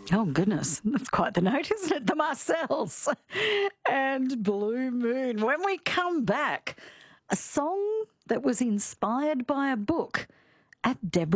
Oh, goodness. That's quite the note, isn't it? The Marcells and Blue Moon. When we come back, a song that was inspired by a book at Deborah